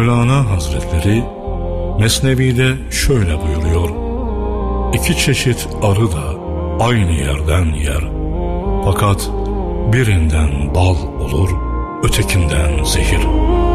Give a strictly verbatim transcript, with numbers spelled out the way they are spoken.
Mevlana Hazretleri Mesnevi'de şöyle buyuruyor: İki çeşit arı da aynı yerden yer, fakat birinden bal olur, ötekinden zehir.